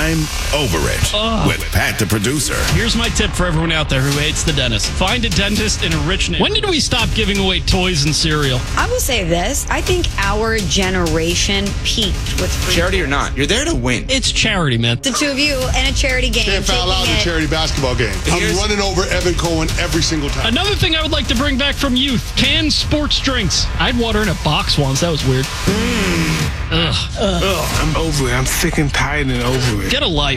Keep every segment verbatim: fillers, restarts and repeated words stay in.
I'm over it Ugh. with Pat the producer. Here's my tip for everyone out there who hates the dentist. Find a dentist in a rich neighborhood. When did we stop giving away toys and cereal? I will say this. I think our generation peaked with free Charity or toys. not, you're there to win. It's charity, man. The two of you in a charity game. Can't foul out in taking a it- charity basketball game. Here's- I'm running over Evan Cohen every single time. Another thing I would like to bring back from youth, canned sports drinks. I had water in a box once. That was weird. Ugh. Ugh, I'm over it. I'm sick and tired and over it. Get a life.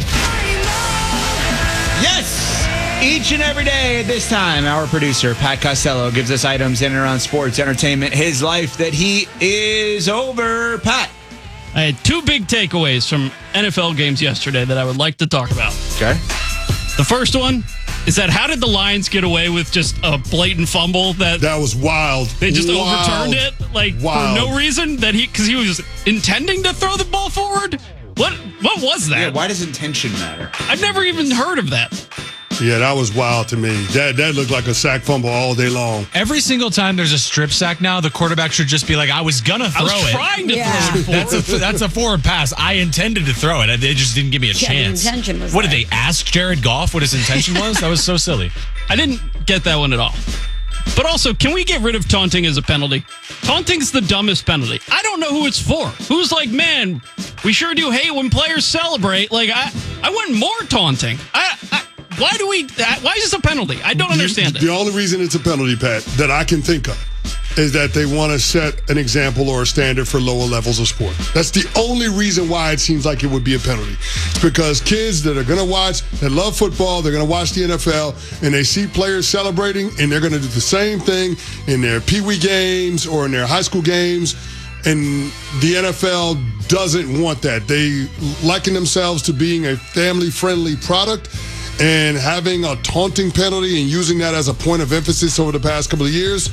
Yes! Each and every day at this time, our producer, Pat Costello, gives us items in and around sports, entertainment, his life that he is over. Pat. I had two big takeaways from N F L games yesterday that I would like to talk about. Okay. The first one is that how did the Lions get away with just a blatant fumble that That was wild. they just Wild. overturned it like Wild. for no reason that he because he was intending to throw the ball forward? What what was that? Yeah, why does intention matter? I've never even heard of that. Yeah, that was wild to me. That that looked like a sack fumble all day long. Every single time there's a strip sack now, the quarterback should just be like, I was going to throw I was it. trying to Yeah. throw it forward. That's a, that's a forward pass. I intended to throw it. They just didn't give me a Yeah, the chance. intention was what there. did they ask Jared Goff what his intention was? That was so silly. I didn't get that one at all. But also, can we get rid of taunting as a penalty? Taunting's the dumbest penalty. I don't know who it's for. Who's like, man, we sure do hate when players celebrate. Like, I, I want more taunting. I, I, why do we? Why is this a penalty? I don't understand the, it. The only reason it's a penalty, Pat, that I can think of is that they want to set an example or a standard for lower levels of sport. That's the only reason why it seems like it would be a penalty. It's because kids that are going to watch, that love football, they're going to watch the N F L, and they see players celebrating, and they're going to do the same thing in their peewee games or in their high school games. And the N F L doesn't want that. They liken themselves to being a family-friendly product, and having a taunting penalty and using that as a point of emphasis over the past couple of years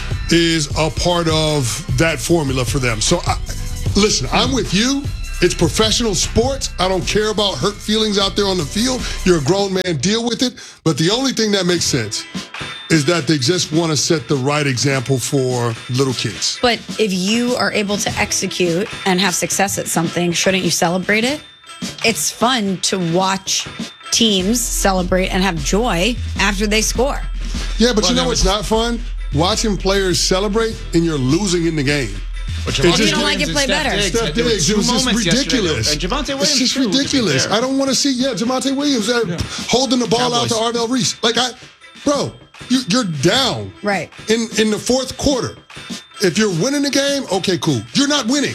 is a part of that formula for them. So, I, listen, I'm with you. It's professional sports. I don't care about hurt feelings out there on the field. You're a grown man, deal with it. But the only thing that makes sense is that they just want to set the right example for little kids. But if you are able to execute and have success at something, shouldn't you celebrate it? It's fun to watch teams celebrate and have joy after they score. Yeah, but Well, you know no, what's it's- not fun? Watching players celebrate and you're losing in the game. But It You just- don't like it play better. Steph There were Diggs, two it was just moments yesterday, ridiculous. though. And Javonte Williams, It's just too, to be ridiculous. fair. I don't want to see, yeah, Javonte Williams uh, holding the ball out to Cowboys. Arvell Reese. Like, I, bro, you, you're down. Right. In, in the fourth quarter. If you're winning the game, okay, cool. You're not winning.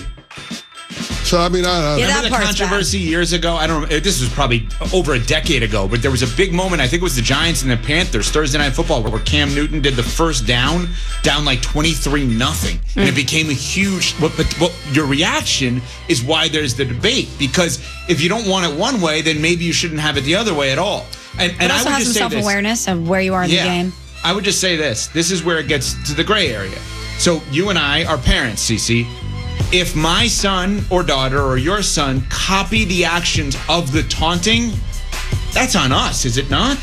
So, I mean, I, I Yeah, Remember that the part's controversy years ago? I don't know. This was probably over a decade ago, but there was a big moment. I think it was the Giants and the Panthers, Thursday Night Football, where Cam Newton did the first down, down like twenty-three nothing. And it became a huge. But, but, but your reaction is why there's the debate. Because if you don't want it one way, then maybe you shouldn't have it the other way at all. And, But and I also would have just some say this. self-awareness of where you are in Yeah. the game. I would just say this. This is where it gets to the gray area. So you and I are parents, Cece. If my son or daughter or your son copy the actions of the taunting, that's on us, is it not?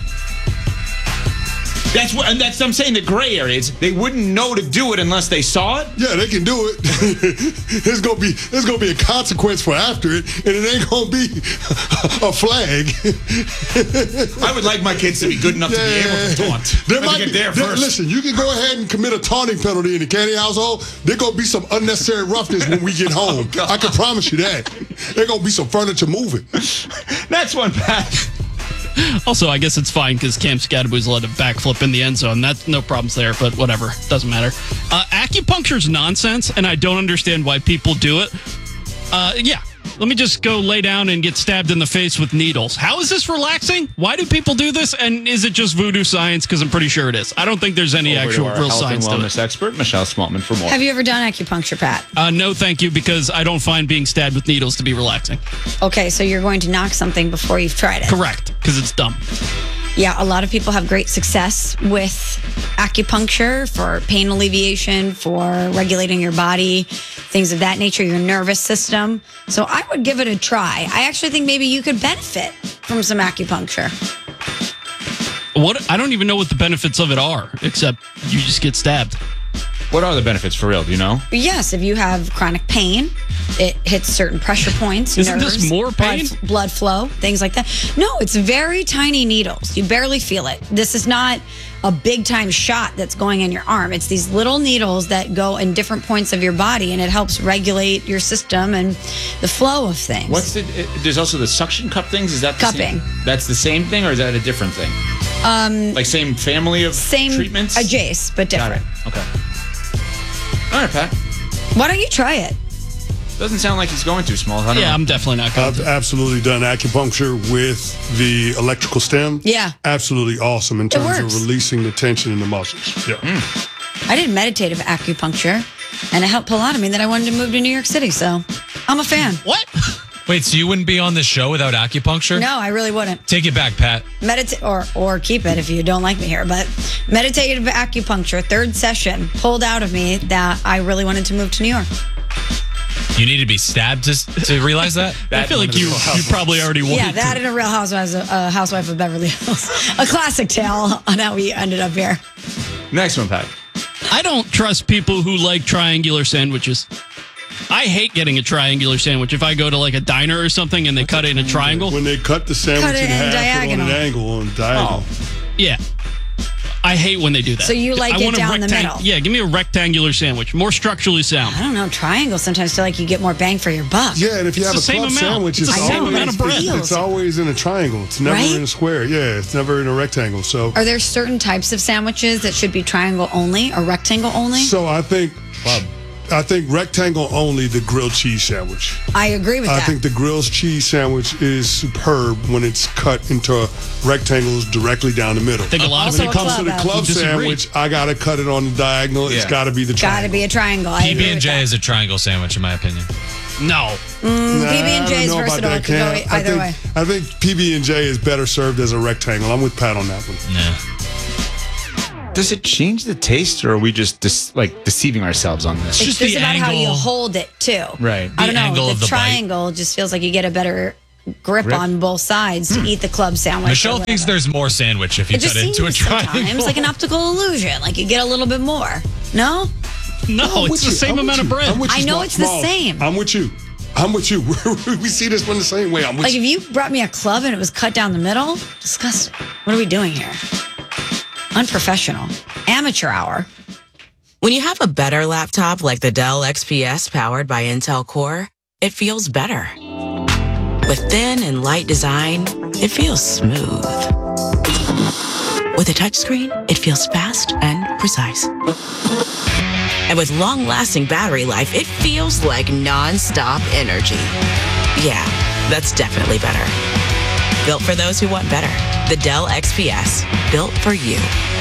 That's what, and that's I'm saying the gray areas. They wouldn't know to do it unless they saw it. Yeah, they can do it. there's gonna be there's gonna be a consequence for after it, and it ain't gonna be a flag. I would like my kids to be good enough to be able to taunt. There But might to be, get there there- first. listen, you can go ahead and commit a taunting penalty in the Candy household. There's gonna be some unnecessary roughness when we get home. God. I can promise you that. There's gonna be some furniture moving. That's one, Pat. Also, I guess it's fine because Cam Scadaboo's let a backflip in the end zone. That's no problems there, but whatever. Doesn't matter. Uh, acupuncture's nonsense, and I don't understand why people do it. Uh, yeah, let me just go lay down and get stabbed in the face with needles. How is this relaxing? Why do people do this? And is it just voodoo science? Because I'm pretty sure it is. I don't think there's any Over actual to our real health science and to it. wellness expert, Michelle Smallman, for more. Have you ever done acupuncture, Pat? Uh, no, thank you, because I don't find being stabbed with needles to be relaxing. Okay, so you're going to knock something before you've tried it. Correct, because it's dumb. Yeah, a lot of people have great success with acupuncture for pain alleviation, for regulating your body, things of that nature, your nervous system. So I would give it a try. I actually think maybe you could benefit from some acupuncture. What? I don't even know what the benefits of it are, except you just get stabbed. What are the benefits for real? Do you know? Yes, if you have chronic pain, It hits certain pressure points, Isn't nerves, this more pain? blood, blood flow, things like that. No, it's very tiny needles. You barely feel it. This is not a big time shot that's going in your arm. It's these little needles that go in different points of your body, and it helps regulate your system and the flow of things. What's the? It, there's also the suction cup things. Is that the Cupping. Same, that's the same thing, or is that a different thing? Um, like same family of Same treatments. adjacent, but Got different. it. Okay. All right, Pat. Why don't you try it? Doesn't sound like he's going too small. I don't Yeah, know. I'm definitely not going I've to. absolutely done acupuncture with the electrical stem. Yeah. Absolutely awesome in terms works. of releasing the tension in the muscles. Yeah. I did meditative acupuncture, and it helped pull out of me that I wanted to move to New York City. So I'm a fan. What? Wait, so you wouldn't be on the show without acupuncture? No, I really wouldn't. Take it back, Pat. Medita- or or keep it if you don't like me here. But meditative acupuncture, third session, pulled out of me that I really wanted to move to New York. You need to be stabbed to, to realize that? I feel like you you probably already wanted Yeah, that to. and a Real Housewives, a uh, Housewife of Beverly Hills, a classic tale on how we ended up here. Next one, Pat. I don't trust people who like triangular sandwiches. I hate getting a triangular sandwich. If I go to like a diner or something and they cut it in a triangle, When they cut the sandwich Cut it in in half put diagonal. on an angle on diagonal. yeah. I hate when they do that. So you like I it want a down the rectang- middle? Yeah, give me a rectangular sandwich, more structurally sound. I don't know, triangle sometimes feel like you get more bang for your buck. Yeah, and if you It's have the a same club amount. sandwich, It's it's, the same always, amount of bread. it's, it's always in a triangle. It's never Right? in a square. Yeah, it's never in a rectangle. So, Are there certain types of sandwiches that should be triangle only or rectangle only? so I think, I think rectangle only the grilled cheese sandwich. I agree with I that. think the grilled cheese sandwich is superb when it's cut into rectangles directly down the middle. I think a lot Also of a people Comes to the club club disagree. sandwich, I gotta cut it on the diagonal. It's Yeah. gotta be the Got triangle. to be a triangle. I P agree B and with J that. is a triangle sandwich, in my opinion. No. Nah, P B and I J is don't know about versatile. that, It could go Cam. either I way. think, I think P B and J is better served as a rectangle. I'm with Pat on that one. Yeah. Does it change the taste, or are we just dis- like deceiving ourselves on this? It's just just the about how you angle. hold it too. Right. I don't The know. angle the of the bite. triangle just feels like you get a better grip, Grip? on both sides to eat the club sandwich. or Michelle thinks whatever. there's more sandwich if you It just cut it into a seems triangle. sometimes like an optical illusion. Like you get a little bit more. No, No, I'm it's with the you. same I'm amount with of you. bread. I'm with you, I know small- it's the small. same. I'm with you. I'm with you. We see this one the same way. I'm with like you. if you brought me a club and it was cut down the middle, disgusting. What are we doing here? Unprofessional. Amateur hour. When you have a better laptop like the Dell X P S powered by Intel Core, it feels better. With thin and light design, it feels smooth. With a touchscreen, it feels fast and precise. And with long-lasting battery life, it feels like non-stop energy. Yeah, that's definitely better. Built for those who want better. The Dell X P S, built for you.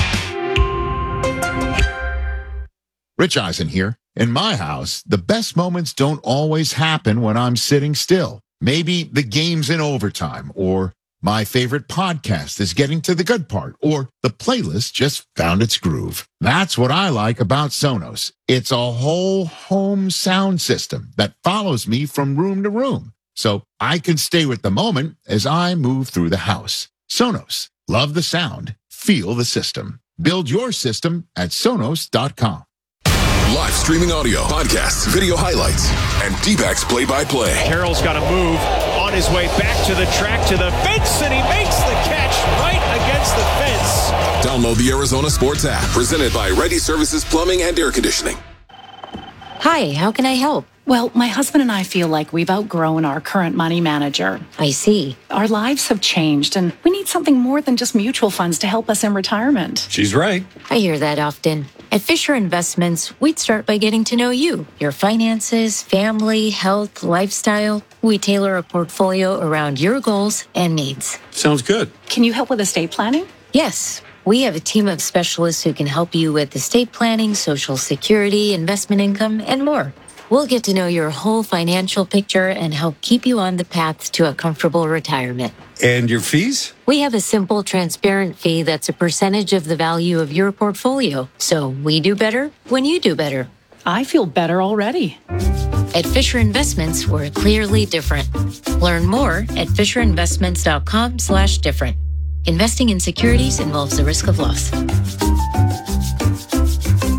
Rich Eisen here. In my house, the best moments don't always happen when I'm sitting still. Maybe the game's in overtime, or my favorite podcast is getting to the good part, or the playlist just found its groove. That's what I like about Sonos. It's a whole home sound system that follows me from room to room, so I can stay with the moment as I move through the house. Sonos. Love the sound. Feel the system. Build your system at sonos dot com. Live streaming audio, podcasts, video highlights, and D-backs play-by-play. Carroll's got to move on his way back to the track to the fence, and he makes the catch right against the fence. Download the Arizona Sports app, presented by Ready Services Plumbing and Air Conditioning. Hi, how can I help? Well, my husband and I feel like we've outgrown our current money manager. I see. Our lives have changed, and we need something more than just mutual funds to help us in retirement. She's right. I hear that often. At Fisher Investments, we'd start by getting to know you, your finances, family, health, lifestyle. We tailor a portfolio around your goals and needs. Sounds good. Can you help with estate planning? Yes, we have a team of specialists who can help you with estate planning, social security, investment income, and more. We'll get to know your whole financial picture and help keep you on the path to a comfortable retirement. And your fees? We have a simple, transparent fee that's a percentage of the value of your portfolio. So we do better when you do better. I feel better already. At Fisher Investments, we're clearly different. Learn more at fisher investments dot com slash different. Investing in securities involves the risk of loss.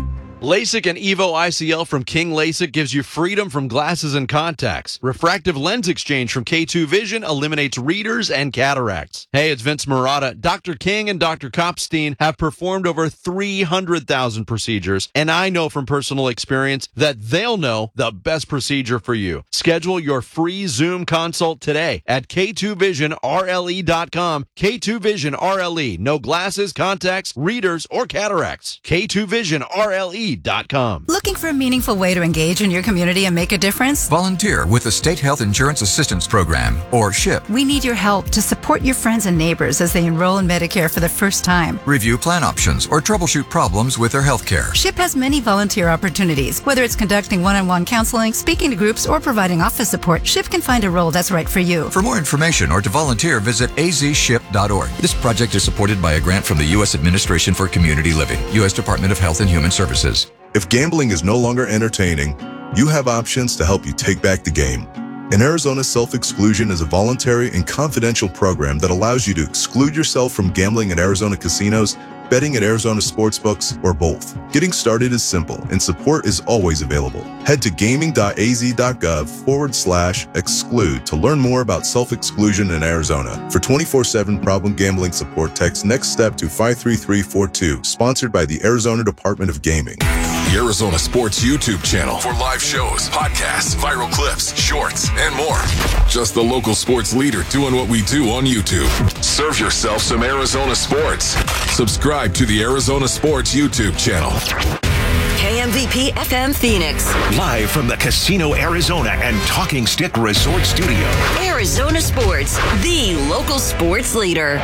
LASIK and EVO I C L from King LASIK gives you freedom from glasses and contacts. Refractive lens exchange from K two Vision eliminates readers and cataracts. Hey, it's Vince Marotta. Doctor King and Doctor Kopstein have performed over three hundred thousand procedures, and I know from personal experience that they'll know the best procedure for you. Schedule your free Zoom consult today at K two vision R L E dot com. K two Vision R L E. No glasses, contacts, readers, or cataracts. K two vision R L E dot com. Looking for a meaningful way to engage in your community and make a difference? Volunteer with the State Health Insurance Assistance Program, or SHIP. We need your help to support your friends and neighbors as they enroll in Medicare for the first time. Review plan options or troubleshoot problems with their health care. SHIP has many volunteer opportunities. Whether it's conducting one-on-one counseling, speaking to groups, or providing office support, SHIP can find a role that's right for you. For more information or to volunteer, visit a z ship dot org. This project is supported by a grant from the U S Administration for Community Living, U S Department of Health and Human Services. If gambling is no longer entertaining, you have options to help you take back the game. In Arizona, self-exclusion is a voluntary and confidential program that allows you to exclude yourself from gambling at Arizona casinos, betting at Arizona sportsbooks, or both. Getting started is simple, and support is always available. Head to gaming.az.gov forward slash exclude to learn more about self-exclusion in Arizona. For twenty-four seven problem gambling support, text next step to five three three four two, sponsored by the Arizona Department of Gaming. The Arizona Sports YouTube channel for live shows, podcasts, viral clips, shorts, and more. Just the local sports leader doing what we do on YouTube. Serve yourself some Arizona sports. Subscribe to the Arizona Sports YouTube channel. K M V P F M Phoenix. Live from the Casino Arizona and Talking Stick Resort Studio. Arizona Sports, the local sports leader.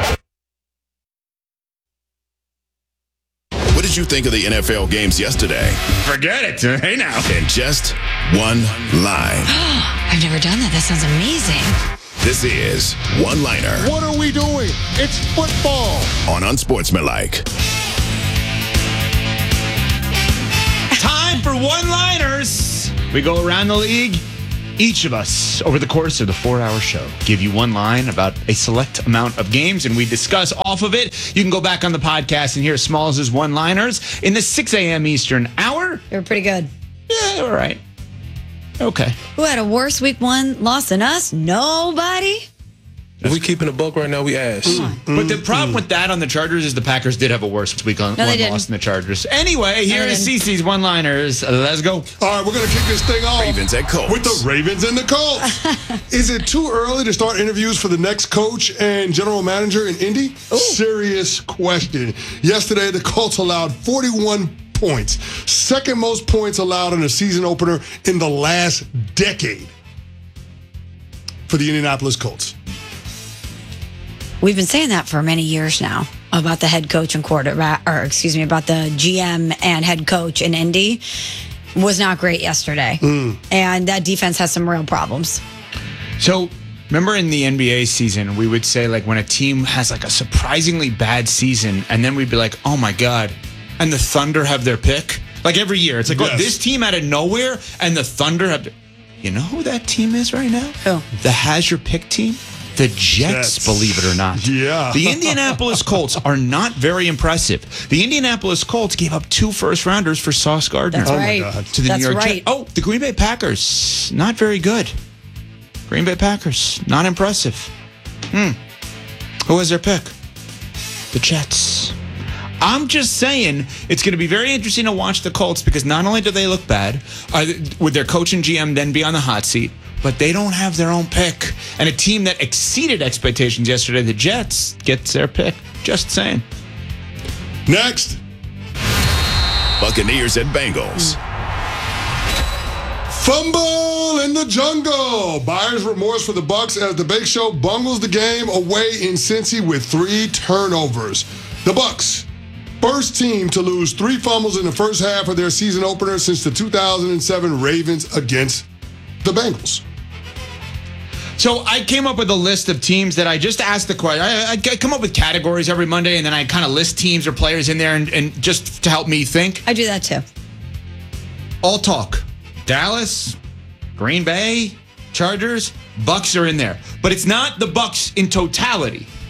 What did you think of the N F L games yesterday? Forget it. Hey now. In just one line. I've never done that. That sounds amazing. This is One Liner. What are we doing? It's football. On Unsportsmanlike. Time for one-liners. We go around the league. Each of us, over the course of the four-hour show, give you one line about a select amount of games, and we discuss off of it. You can go back on the podcast and hear Smalls' one-liners in the six a.m. Eastern hour. They were pretty good. Yeah, all right. Okay. Who had a worse week one loss than us? Nobody. If we keeping a buck right now, we ass. Mm. But the problem with that on the Chargers is the Packers did have a worse week on No, one they loss than the Chargers. Anyway, here is Cece's one-liners. Let's go. All right, we're going to kick this thing off. Ravens and Colts. With the Ravens and the Colts. Is it too early to start interviews for the next coach and general manager in Indy? Ooh. Serious question. Yesterday, the Colts allowed forty-one points. Second most points allowed in a season opener in the last decade for the Indianapolis Colts. We've been saying that for many years now about the head coach and quarterback, or excuse me, about the G M and head coach in Indy. Was not great yesterday. Mm. And that defense has some real problems. So, remember in the N B A season, we would say, like, when a team has, like, a surprisingly bad season, and then we'd be like, oh, my God, and the Thunder have their pick? Like, every year. It's like, yes. Oh, this team out of nowhere, and the Thunder have... You know who that team is right now? Who? The has your pick team? The Jets, Jets, believe it or not. Yeah. The Indianapolis Colts are not very impressive. The Indianapolis Colts gave up two first-rounders for Sauce Gardner. That's right. Oh, my God. To the That's New York right. Jets. Oh, the Green Bay Packers, not very good. Green Bay Packers, not impressive. Hmm. Who has their pick? The Jets. I'm just saying it's going to be very interesting to watch the Colts because not only do they look bad, uh, would their coach and G M then be on the hot seat, but they don't have their own pick. And a team that exceeded expectations yesterday, the Jets, gets their pick. Just saying. Next. Buccaneers and Bengals. Fumble in the jungle. Buyer's remorse for the Bucs as the Bake Show bungles the game away in Cincy with three turnovers. The Bucs, first team to lose three fumbles in the first half of their season opener since the two thousand seven Ravens against the Bengals. So I came up with a list of teams that I just asked the question. I, I come up with categories every Monday, and then I kind of list teams or players in there, and, and just to help me think. I do that too. All talk. Dallas, Green Bay, Chargers, Bucs are in there. But it's not the Bucs in totality.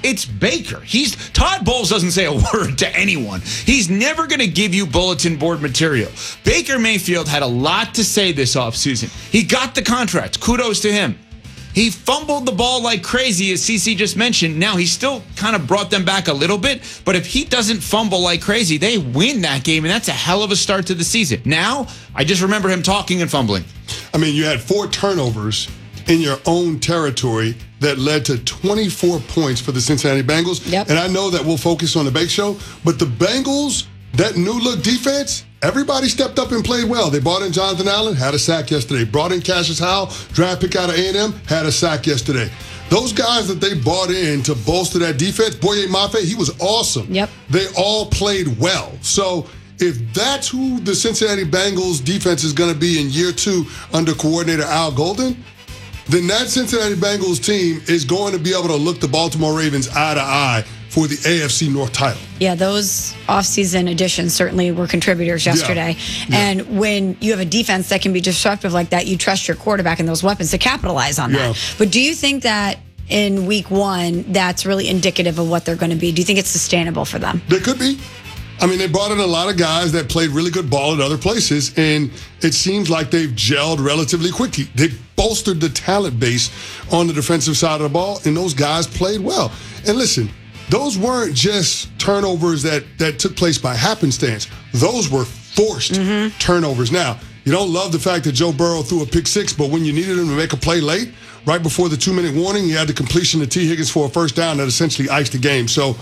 It's Baker. He's Todd Bowles doesn't say a word to anyone. He's never going to give you bulletin board material. Baker Mayfield had a lot to say this offseason. He got the contract. Kudos to him. He fumbled the ball like crazy, as CeCe just mentioned. Now, he still kind of brought them back a little bit, but if he doesn't fumble like crazy, they win that game, and that's a hell of a start to the season. Now, I just remember him talking and fumbling. I mean, you had four turnovers in your own territory that led to twenty-four points for the Cincinnati Bengals. Yep. And I know that we'll focus on the Bake Show, but the Bengals, that new look defense, everybody stepped up and played well. They brought in Jonathan Allen, had a sack yesterday. Brought in Cassius Howell, draft pick out of A and M, had a sack yesterday. Those guys that they brought in to bolster that defense, Boye Mafe, he was awesome. Yep. They all played well. So if that's who the Cincinnati Bengals defense is going to be in year two under coordinator Al Golden, then that Cincinnati Bengals team is going to be able to look the Baltimore Ravens eye to eye for the A F C North title. Yeah, those offseason additions certainly were contributors yesterday. Yeah. Yeah. And when you have a defense that can be disruptive like that, you trust your quarterback and those weapons to capitalize on Yeah. that. But do you think that in week one, that's really indicative of what they're going to be? Do you think it's sustainable for them? They could be. I mean, they brought in a lot of guys that played really good ball at other places, and it seems like they've gelled relatively quickly. They bolstered the talent base on the defensive side of the ball, and those guys played well. And listen, those weren't just turnovers that, that took place by happenstance. Those were forced mm-hmm. turnovers. Now, you don't love the fact that Joe Burrow threw a pick six, but when you needed him to make a play late, right before the two-minute warning, you had the completion to T. Higgins for a first down that essentially iced the game. So,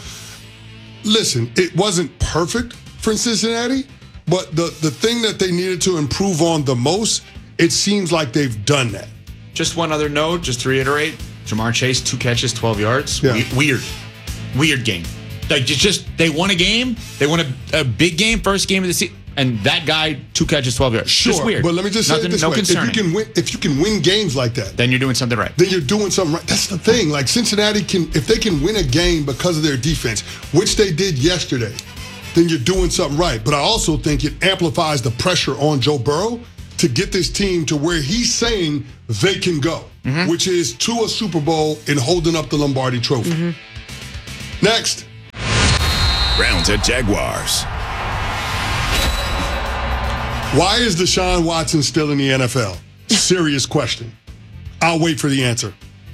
listen, it wasn't perfect for Cincinnati, but the, the thing that they needed to improve on the most, it seems like they've done that. Just one other note, just to reiterate, Jamar Chase, two catches, twelve yards. Yeah. We- weird. Weird game. Like, it's just, they won a game. They won a, a big game, first game of the season. And that guy, two catches, twelve yards. Sure, just weird. but let me just Nothing, say it this no way. concerning. If you can win, if you can win games like that, then you're doing something right. then you're doing something right. That's the thing. Like, Cincinnati can, if they can win a game because of their defense, which they did yesterday, then you're doing something right. But I also think it amplifies the pressure on Joe Burrow to get this team to where he's saying they can go, mm-hmm. which is to a Super Bowl and holding up the Lombardi Trophy. Mm-hmm. Next. Browns at Jaguars. Why is Deshaun Watson still in the N F L? Serious question. I'll wait for the answer.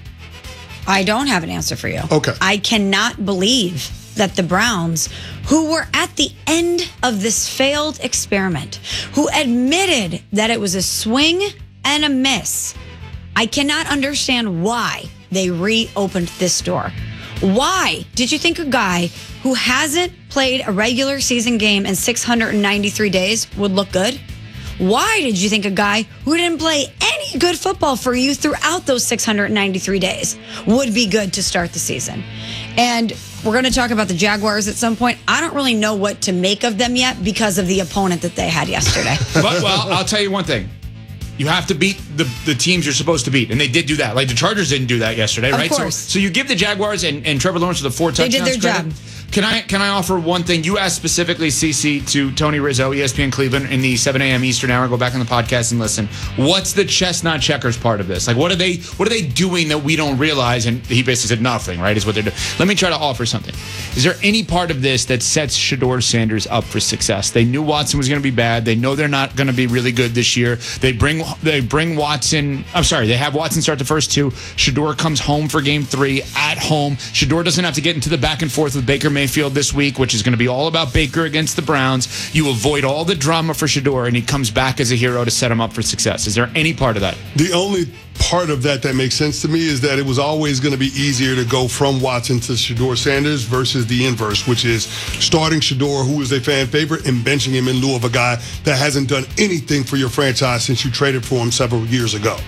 I don't have an answer for you. Okay. I cannot believe that the Browns, who were at the end of this failed experiment, who admitted that it was a swing and a miss, I cannot understand why they reopened this door. Why did you think a guy who hasn't played a regular season game in six hundred ninety-three days would look good? Why did you think a guy who didn't play any good football for you throughout those six hundred ninety-three days would be good to start the season? And we're going to talk about the Jaguars at some point. I don't really know what to make of them yet because of the opponent that they had yesterday. But, well, I'll tell you one thing. You have to beat the, the teams you're supposed to beat. And they did do that. Like the Chargers didn't do that yesterday, Of right? course. So, so you give the Jaguars and, and Trevor Lawrence the four They touchdowns did their credit. job. Can I can I offer one thing? You asked specifically, CeCe, to Tony Rizzo, E S P N Cleveland, in the seven a.m. Eastern hour. Go back on the podcast and listen. What's the chestnut checkers part of this? Like, what are they what are they doing that we don't realize? And he basically said nothing, right, is what they're doing. Let me try to offer something. Is there any part of this that sets Shedeur Sanders up for success? They knew Watson was going to be bad. They know they're not going to be really good this year. They bring they bring Watson. I'm sorry, they have Watson start the first two. Shedeur comes home for game three at home. Shedeur doesn't have to get into the back and forth with Baker Mayfield this week, which is going to be all about Baker against the Browns. You avoid all the drama for Shedeur, and he comes back as a hero to set him up for success. Is there any part of that? The only part of that that makes sense to me is that it was always going to be easier to go from Watson to Shedeur Sanders versus the inverse, which is starting Shedeur, who is a fan favorite, and benching him in lieu of a guy that hasn't done anything for your franchise since you traded for him several years ago.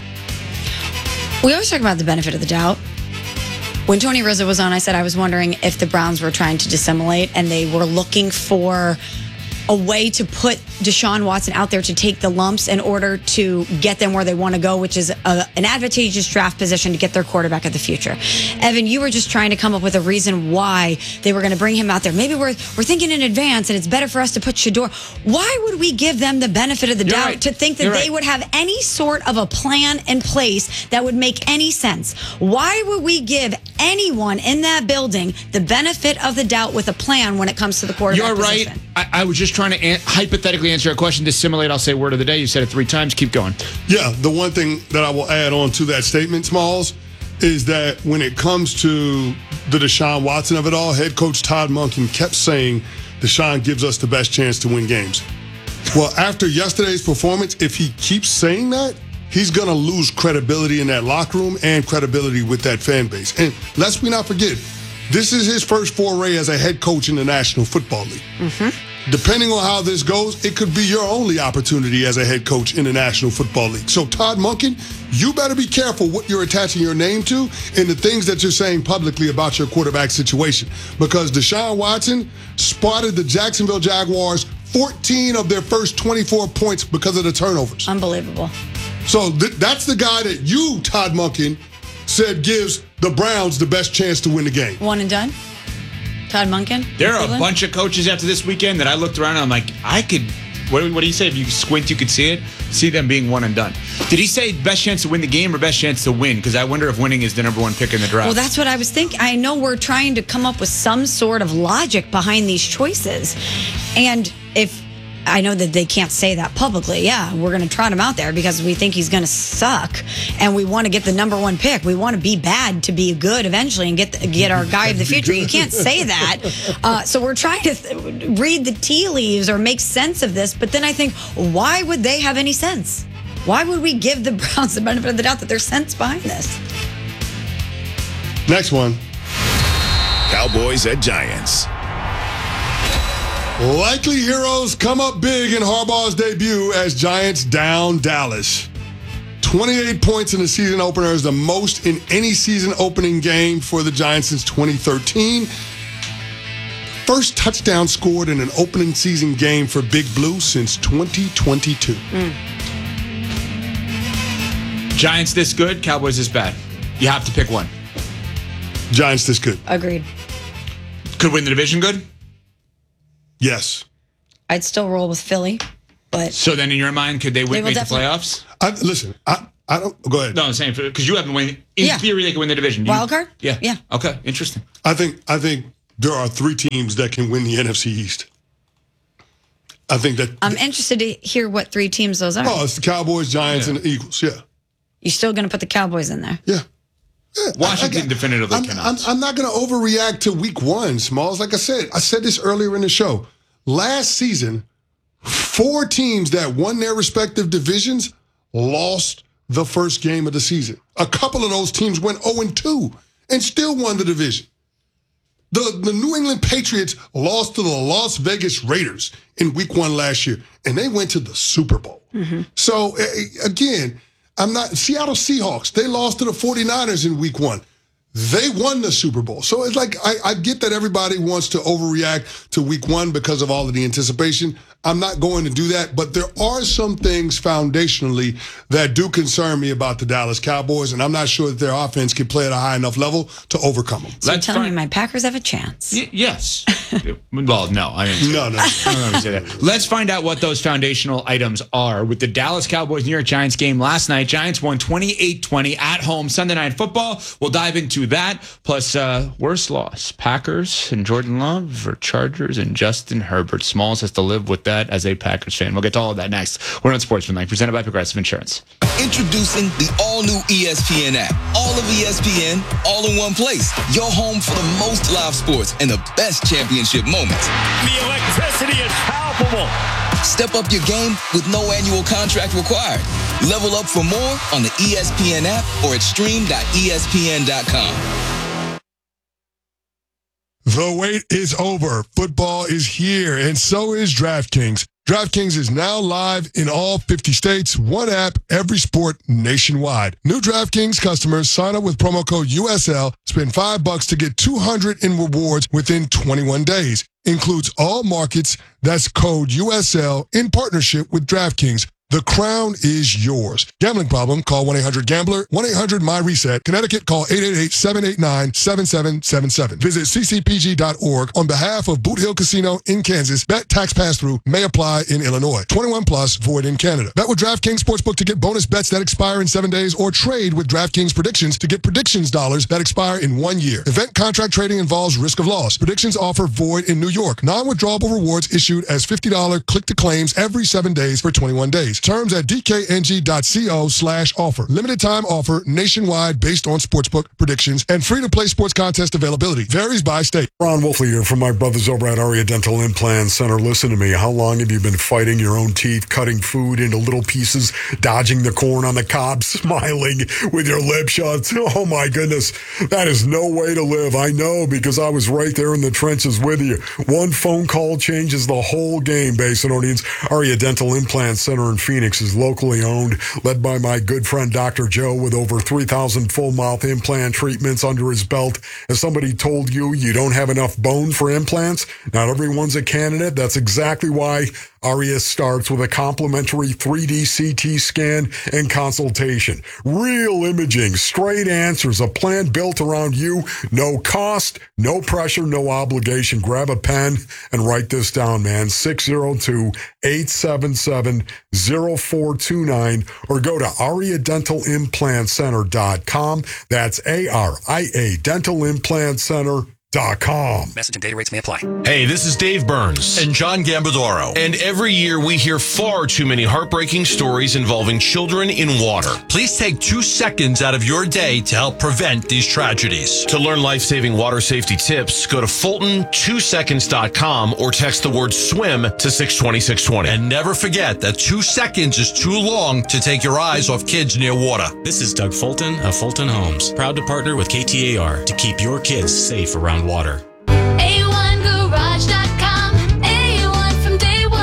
We always talk about the benefit of the doubt. When Tony Rizzo was on, I said I was wondering if the Browns were trying to dissimulate and they were looking for a way to put Deshaun Watson out there to take the lumps in order to get them where they want to go, which is a, an advantageous draft position to get their quarterback of the future. Evan, you were just trying to come up with a reason why they were going to bring him out there. Maybe we're we're thinking in advance, and it's better for us to put Shedeur. Why would we give them the benefit of the You're doubt right. to think that You're they right. would have any sort of a plan in place that would make any sense? Why would we give anyone in that building the benefit of the doubt with a plan when it comes to the quarterback You're right. position? I, I was just trying to an- hypothetically answer a question to simulate. I'll say word of the day. You said it three times. Keep going. Yeah, the one thing that I will add on to that statement, Smalls, is that when it comes to the Deshaun Watson of it all, head coach Todd Monken kept saying Deshaun gives us the best chance to win games. Well, after yesterday's performance, if he keeps saying that, he's going to lose credibility in that locker room and credibility with that fan base. And lest we not forget, this is his first foray as a head coach in the National Football League. Mm-hmm. Depending on how this goes, it could be your only opportunity as a head coach in the National Football League. So, Todd Monken, you better be careful what you're attaching your name to and the things that you're saying publicly about your quarterback situation. Because Deshaun Watson spotted the Jacksonville Jaguars fourteen of their first twenty-four points because of the turnovers. Unbelievable. So th- that's the guy that you, Todd Monken, said gives the Browns the best chance to win the game. One and done? Todd Monken? There are a Cleveland? bunch of coaches after this weekend that I looked around and I'm like, I could, what, what do you say? If you squint, you could see it. See them being one and done. Did he say best chance to win the game or best chance to win? Because I wonder if winning is the number one pick in the draft. Well, that's what I was thinking. I know we're trying to come up with some sort of logic behind these choices. And if I know that they can't say that publicly, yeah, we're going to trot him out there because we think he's going to suck and we want to get the number one pick. We want to be bad to be good eventually and get the, get our guy of the future. You can't say that. Uh, so we're trying to th- read the tea leaves or make sense of this. But then I think, why would they have any sense? Why would we give the Browns the benefit of the doubt that there's sense behind this? Next one. Cowboys at Giants. Likely heroes come up big in Harbaugh's debut as Giants down Dallas. twenty-eight points in the season opener is the most in any season opening game for the Giants since twenty thirteen. First touchdown scored in an opening season game for Big Blue since twenty twenty-two. Mm. Giants this good, Cowboys this bad. You have to pick one. Giants this good. Agreed. Could win the division good? Yes. I'd still roll with Philly, but So then in your mind, could they They win, will make the definitely- playoffs? I, listen, I, I don't. Go ahead. No, I'm saying because you haven't won. In Yeah. theory, they can win the division. You- wild card? Yeah. Yeah. Okay. Interesting. I think. I think there are three teams that can win the N F C East. I think that. I'm interested to hear what three teams those are. Oh, it's the Cowboys, Giants, Yeah. and the Eagles. Yeah. You're still going to put the Cowboys in there? Yeah. Washington I- I- definitively I'm, cannot. I'm, I'm not going to overreact to week one, Smalls. Like I said, I said this earlier in the show. Last season, four teams that won their respective divisions lost the first game of the season. A couple of those teams went oh and two and still won the division. The, the New England Patriots lost to the Las Vegas Raiders in week one last year, and they went to the Super Bowl. Mm-hmm. So, eh, again, I'm not Seattle Seahawks. They lost to the 49ers in week one. They won the Super Bowl. So it's like, I, I get that everybody wants to overreact to week one because of all of the anticipation. I'm not going to do that, but there are some things foundationally that do concern me about the Dallas Cowboys, and I'm not sure that their offense can play at a high enough level to overcome them. So you're telling me my Packers have a chance? Y- yes. Well, no. I didn't say No, that. no. I don't know if I said that. Let's find out what those foundational items are with the Dallas Cowboys New York Giants game last night. Giants won twenty-eight twenty at home Sunday Night Football. We'll dive into that. Plus, uh, worst loss, Packers and Jordan Love or Chargers and Justin Herbert. Smalls has to live with that as a Packers fan. We'll get to all of that next. We're on Sportsmanlike, presented by Progressive Insurance. Introducing the all-new E S P N app. All of E S P N, all in one place. Your home for the most live sports and the best championship moments. The electricity is palpable. Step up your game with no annual contract required. Level up for more on the E S P N app or at stream dot E S P N dot com. The wait is over. Football is here, and so is DraftKings. DraftKings is now live in all fifty states. One app, every sport nationwide. New DraftKings customers sign up with promo code U S L, spend five bucks to get two hundred in rewards within twenty-one days. Includes all markets. That's code U S L in partnership with DraftKings. The crown is yours. Gambling problem? Call one eight hundred gambler, one eight hundred my reset. Connecticut, call eight eight eight, seven eight nine, seven seven seven seven. Visit c c p g dot org on behalf of Boot Hill Casino in Kansas. Bet tax pass-through may apply in Illinois. twenty-one plus, void in Canada. Bet with DraftKings Sportsbook to get bonus bets that expire in seven days or trade with DraftKings Predictions to get predictions dollars that expire in one year. Event contract trading involves risk of loss. Predictions offer void in New York. Non-withdrawable rewards issued as fifty dollars click-to-claims every seven days for twenty-one days. Terms at d k n g dot co slash offer. Limited time offer nationwide based on sportsbook predictions and free-to-play sports contest availability. Varies by state. Ron Wolfley here from my brothers over at Aria Dental Implant Center. Listen to me. How long have you been fighting your own teeth, cutting food into little pieces, dodging the corn on the cob, smiling with your lip shut? Oh my goodness. That is no way to live. I know, because I was right there in the trenches with you. One phone call changes the whole game, Basinonians. Aria Dental Implant Center in Phoenix is locally owned, led by my good friend Doctor Joe, with over three thousand full mouth implant treatments under his belt. As somebody told you, you don't have enough bone for implants? Not everyone's a candidate. That's exactly why Aria starts with a complimentary three D C T scan and consultation. Real imaging, straight answers, a plan built around you. No cost, no pressure, no obligation. Grab a pen and write this down, man. six oh two, eight seven seven, oh four two nine or go to aria dental implant center dot com. That's A R I A dental implant center dot com. Message and data rates may apply. Hey, this is Dave Burns and John Gambadoro. And every year we hear far too many heartbreaking stories involving children in water. Please take two seconds out of your day to help prevent these tragedies. To learn life-saving water safety tips, go to fulton two seconds dot com or text the word swim to six two six two zero. And never forget that two seconds is too long to take your eyes off kids near water. This is Doug Fulton of Fulton Homes, proud to partner with K T A R to keep your kids safe around water. A one garage dot com, A one from day one.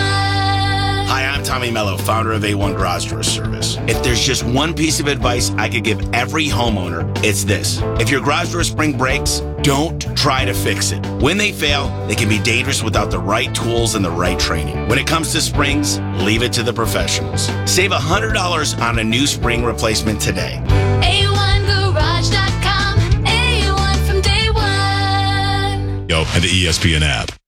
Hi, I'm Tommy Mello, founder of A one Garage Door Service. If there's just one piece of advice I could give every homeowner, it's this. If your garage door spring breaks, don't try to fix it. When they fail, they can be dangerous without the right tools and the right training. When it comes to springs, leave it to the professionals. Save one hundred dollars on a new spring replacement today. A one garage dot com, A one from day one. Yo, and the E S P N app.